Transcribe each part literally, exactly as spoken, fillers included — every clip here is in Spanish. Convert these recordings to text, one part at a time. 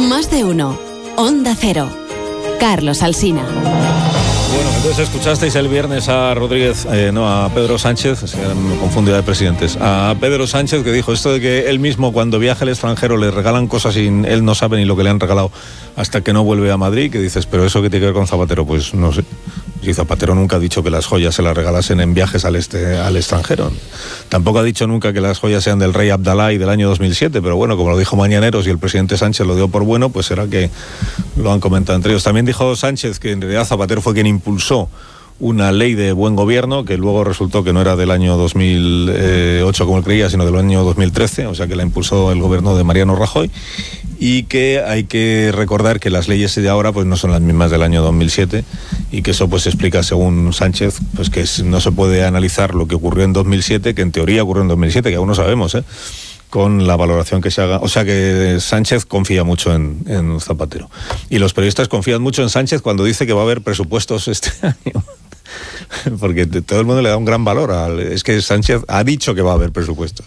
Más de uno. Onda Cero. Carlos Alsina. Bueno, entonces escuchasteis el viernes a Rodríguez, eh, no, a Pedro Sánchez, se me confundido de presidentes, a Pedro Sánchez, que dijo esto de que él mismo cuando viaja al extranjero le regalan cosas y él no sabe ni lo que le han regalado hasta que no vuelve a Madrid, que dices, pero eso qué tiene que ver con Zapatero, pues no sé. Y Zapatero nunca ha dicho que las joyas se las regalasen en viajes al este al extranjero. Tampoco ha dicho nunca que las joyas sean del rey Abdalá y del año dos mil siete, pero bueno, como lo dijo Mañaneros y el presidente Sánchez lo dio por bueno, pues será que lo han comentado entre ellos. También dijo Sánchez que en realidad Zapatero fue quien impulsó una ley de buen gobierno, que luego resultó que no era del año dos mil ocho como él creía, sino del año dos mil trece, o sea que la impulsó el gobierno de Mariano Rajoy, y que hay que recordar que las leyes de ahora pues no son las mismas del año dos mil siete, y que eso pues explica, según Sánchez, pues que no se puede analizar lo que ocurrió en dos mil siete, que en teoría ocurrió en dos mil siete, que aún no sabemos, ¿eh? con la valoración que se haga. O sea que Sánchez confía mucho en, en Zapatero. Y los periodistas confían mucho en Sánchez cuando dice que va a haber presupuestos este año. Porque todo el mundo le da un gran valor a, es que Sánchez ha dicho que va a haber presupuestos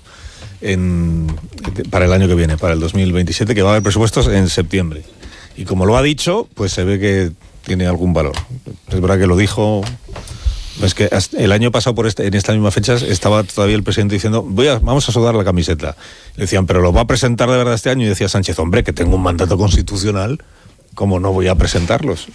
en, para el año que viene, para el dos mil veintisiete, que va a haber presupuestos en septiembre, y como lo ha dicho, pues se ve que tiene algún valor. Es verdad que lo dijo, es que el año pasado por este, en estas mismas fechas estaba todavía el presidente diciendo voy a, vamos a sudar la camiseta, le decían, pero lo va a presentar de verdad este año, y decía Sánchez, hombre, que tengo un mandato constitucional, ¿cómo no voy a presentarlos?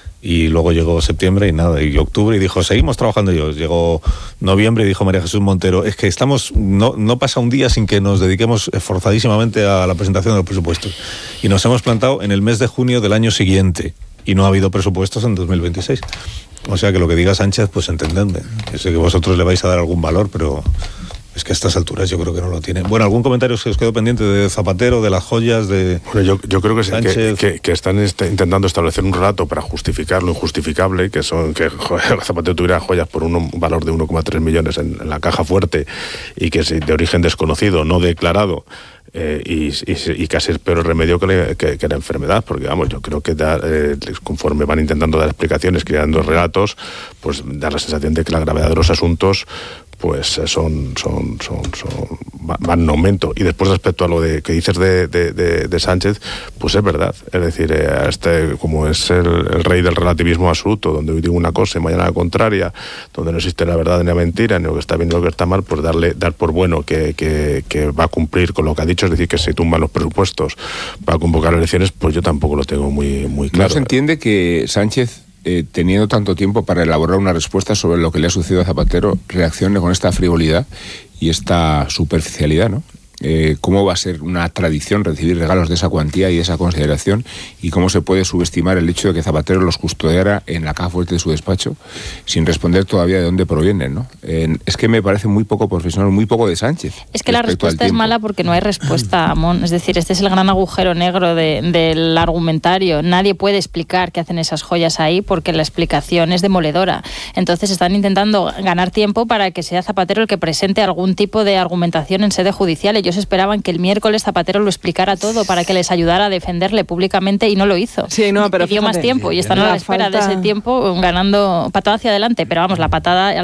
Y luego llegó septiembre y nada, y octubre, y dijo, seguimos trabajando ellos. Llegó noviembre y dijo María Jesús Montero, es que estamos, no, no pasa un día sin que nos dediquemos esforzadísimamente a la presentación de los presupuestos. Y nos hemos plantado en el mes de junio del año siguiente, y no ha habido presupuestos en dos mil veintiséis. O sea que lo que diga Sánchez, pues entendedme. Yo sé que vosotros le vais a dar algún valor, pero es que a estas alturas yo creo que no lo tiene. Bueno, ¿algún comentario que os quedó pendiente de Zapatero, de las joyas, de bueno, yo, yo creo que, Sánchez? que, que, que están este, intentando establecer un relato para justificar lo injustificable, que son que joder, Zapatero tuviera joyas por un, un valor de uno coma tres millones en, en la caja fuerte, y que es de origen desconocido, no declarado. Eh, y, y, y casi es peor el remedio que, le, que, que la enfermedad, porque vamos, yo creo que da, eh, conforme van intentando dar explicaciones, creando relatos, pues da la sensación de que la gravedad de los asuntos pues son, son, son, son van en aumento. Y después, respecto a lo de que dices de, de, de, de Sánchez, pues es verdad, es decir, eh, este, como es el, el rey del relativismo absoluto, donde hoy digo una cosa y mañana la contraria, donde no existe la verdad ni la mentira, ni lo que está bien ni lo que está mal, pues darle, dar por bueno que, que, que va a cumplir con lo que ha dicho, es decir, que se tumban los presupuestos para convocar elecciones, pues yo tampoco lo tengo muy, muy claro. ¿No se entiende que Sánchez, Eh, teniendo tanto tiempo para elaborar una respuesta sobre lo que le ha sucedido a Zapatero, reaccione con esta frivolidad y esta superficialidad, ¿no? Eh, ¿Cómo va a ser una tradición recibir regalos de esa cuantía y de esa consideración? ¿Y cómo se puede subestimar el hecho de que Zapatero los custodiara en la caja fuerte de su despacho sin responder todavía de dónde provienen, ¿no? Eh, es que me parece muy poco profesional, muy poco de Sánchez. Es que la respuesta es mala porque no hay respuesta, Amón. Es decir, este es el gran agujero negro de, del argumentario. Nadie puede explicar qué hacen esas joyas ahí porque la explicación es demoledora. Entonces están intentando ganar tiempo para que sea Zapatero el que presente algún tipo de argumentación en sede judicial. Ellos esperaban que el miércoles Zapatero lo explicara todo para que les ayudara a defenderle públicamente, y no lo hizo. Sí, no, pero pidió fíjate, más tiempo y están a la espera falta... de ese tiempo ganando patada hacia adelante. Pero vamos, la patada